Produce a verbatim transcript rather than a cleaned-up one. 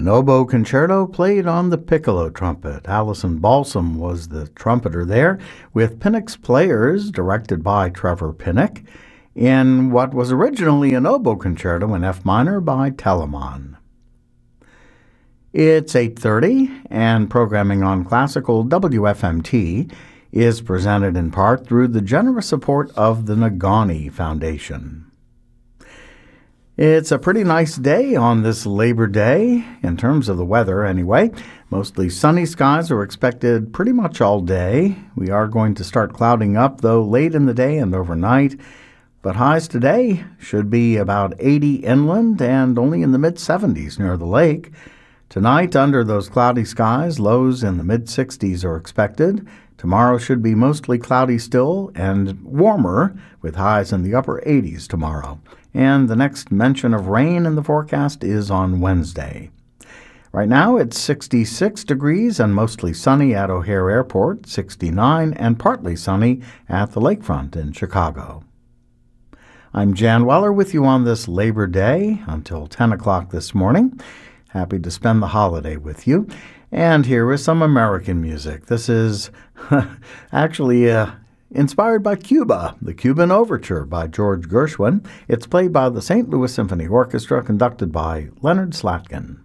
An oboe concerto played on the piccolo trumpet. Allison Balsam was the trumpeter there, with Pinnock's Players, directed by Trevor Pinnock, in what was originally an oboe concerto in F minor by Telemann. It's eight thirty, and programming on Classical W F M T is presented in part through the generous support of the Nagani Foundation. It's a pretty nice day on this Labor Day, in terms of the weather anyway. Mostly sunny skies are expected pretty much all day. We are going to start clouding up, though, late in the day and overnight. But highs today should be about eighty inland and only in the mid seventies near the lake. Tonight, under those cloudy skies, lows in the mid sixties are expected. Tomorrow should be mostly cloudy still and warmer, with highs in the upper eighties tomorrow. And the next mention of rain in the forecast is on Wednesday. Right now it's sixty-six degrees and mostly sunny at O'Hare Airport, sixty-nine and partly sunny at the lakefront in Chicago. I'm Jan Weller with you on this Labor Day until ten o'clock this morning. Happy to spend the holiday with you. And here is some American music. This is actually uh, inspired by Cuba, the Cuban Overture by George Gershwin. It's played by the Saint Louis Symphony Orchestra, conducted by Leonard Slatkin.